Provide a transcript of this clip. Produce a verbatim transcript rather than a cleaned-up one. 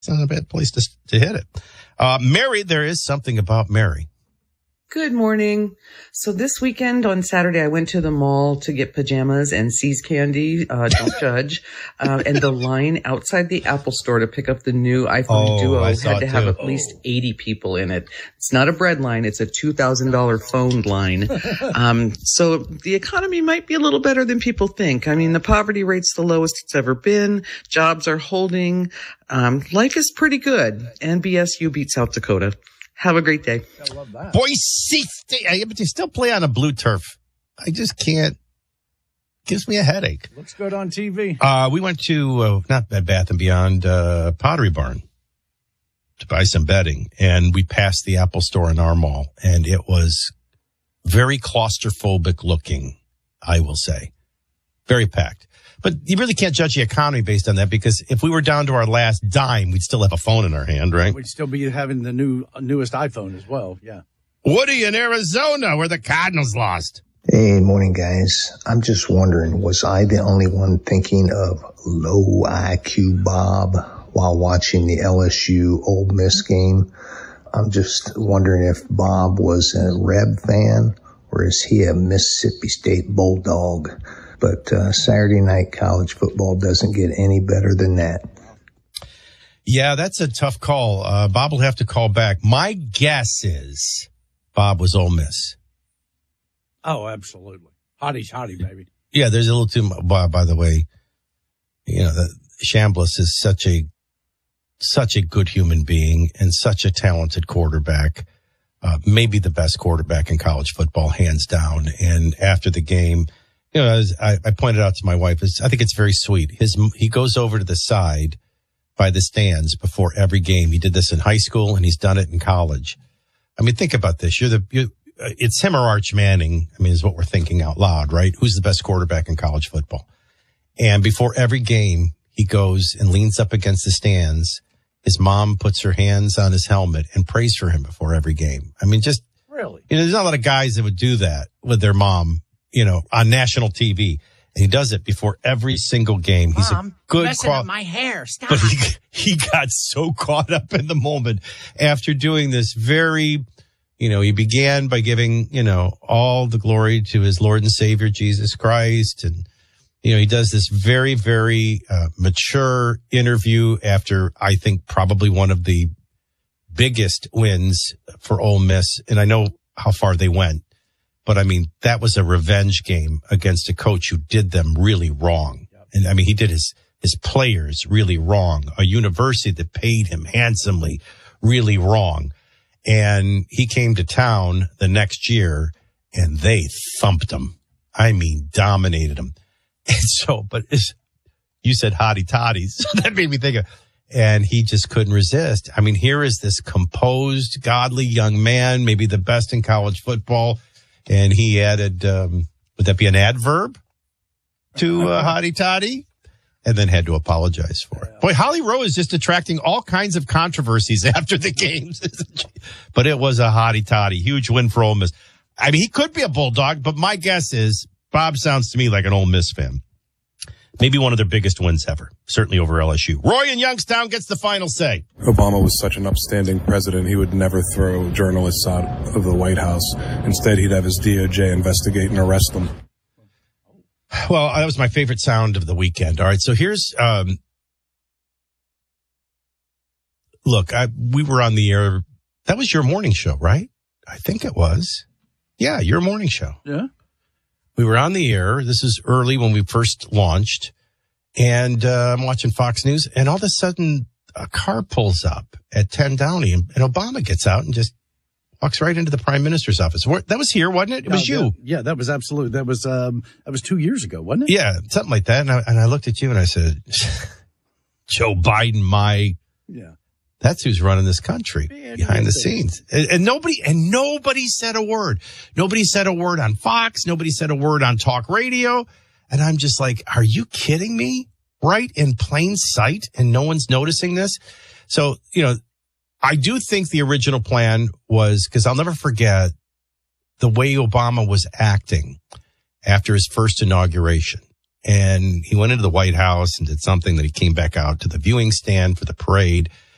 It's not a bad place to, to hit it. Uh, Mary, there is something about Mary. Good morning. So this weekend on Saturday, I went to the mall to get pajamas and See's candy. Uh, don't judge. Uh, and the line outside the Apple store to pick up the new iPhone Oh, Duo I had saw to it have too. at least eighty people in it. It's not a bread line. It's a two thousand dollars phone line. Um, so the economy might be a little better than people think. I mean, the poverty rate's the lowest it's ever been. Jobs are holding. Um, life is pretty good. And B S U beat South Dakota. Have a great day. I love that. Boise State, but they still play on a blue turf. I just can't. Gives me a headache. Looks good on T V. Uh, we went to, uh, not Bed Bath and Beyond, uh, Pottery Barn to buy some bedding. And we passed the Apple store in our mall. And it was very claustrophobic looking, I will say. Very packed. But you really can't judge the economy based on that, because if we were down to our last dime, we'd still have a phone in our hand, right? We'd still be having the new newest iPhone as well. Yeah. Woody in Arizona, where the Cardinals lost. Hey, morning, guys. I'm just wondering, was I the only one thinking of low I Q Bob while watching the L S U Ole Miss game? I'm just wondering if Bob was a Reb fan or is he a Mississippi State Bulldog? But uh, Saturday night college football doesn't get any better than that. Yeah, that's a tough call. Uh, Bob will have to call back. My guess is Bob was Ole Miss. Oh, absolutely. Hotties, hottie, baby. Yeah, there's a little too much. By, by the way, you know, the, Chambliss is such a such a good human being and such a talented quarterback. Uh, maybe the best quarterback in college football, hands down. And after the game, you know, as I, I pointed out to my wife, is I think it's very sweet. His he goes over to the side by the stands before every game. He did this in high school and he's done it in college. I mean, think about this. You're the you're, it's him or Arch Manning. I mean, is what we're thinking out loud, right? Who's the best quarterback in college football? And before every game, he goes and leans up against the stands. His mom puts her hands on his helmet and prays for him before every game. I mean, just really, you know, there's not a lot of guys that would do that with their mom, you know, on national T V. And he does it before every single game. He's Mom, a good messing qual- up my hair. Stop. But he, he got so caught up in the moment after doing this very, you know, he began by giving, you know, all the glory to his Lord and Savior, Jesus Christ. And, you know, he does this very, very uh, mature interview after, I think, probably one of the biggest wins for Ole Miss. And I know how far they went. But, I mean, that was a revenge game against a coach who did them really wrong. And, I mean, he did his, his players really wrong. A university that paid him handsomely really wrong. And he came to town the next year, and they thumped him. I mean, dominated him. And so, but it's, you said hottie toddies. So that made me think of, and he just couldn't resist. I mean, here is this composed, godly young man, maybe the best in college football. And he added, um, would that be an adverb to uh, hottie toddy? And then had to apologize for it. Boy, Holly Rowe is just attracting all kinds of controversies after the games. But it was a hottie toddy. Huge win for Ole Miss. I mean, he could be a Bulldog, but my guess is Bob sounds to me like an Ole Miss fan. Maybe one of their biggest wins ever. Certainly over L S U. Roy in Youngstown gets the final say. Obama was such an upstanding president, he would never throw journalists out of the White House. Instead, he'd have his D O J investigate and arrest them. Well, that was my favorite sound of the weekend. All right, so here's, um, look, I, we were on the air. That was your morning show, right? I think it was. Yeah, your morning show. Yeah. We were on the air. This is early when we first launched. And uh, I'm watching Fox News. And all of a sudden, a car pulls up at ten Downey. And, and Obama gets out and just walks right into the prime minister's office. Where, that was here, wasn't it? It was No, you. that- yeah, that was absolute. That was um, that was two years ago, wasn't it? Yeah, something like that. And I, and I looked at you and I said, Joe Biden, my... Yeah. That's who's running this country Man, behind the that's it. scenes. And, and nobody, and nobody said a word. Nobody said a word on Fox. Nobody said a word on talk radio. And I'm just like, are you kidding me? Right in plain sight, and no one's noticing this. So, you know, I do think the original plan was, because I'll never forget the way Obama was acting after his first inauguration. And he went into the White House and did something that he came back out to the viewing stand for the parade.